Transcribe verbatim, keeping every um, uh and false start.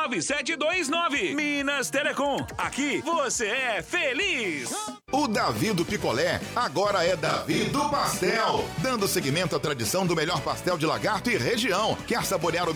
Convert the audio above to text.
nove sete dois nove. Minas Telecom. Aqui você é feliz. O Davi do Picolé agora é Davi do Pastel, dando seguimento à tradição do melhor pastel de Lagarto e região. Quer saborear o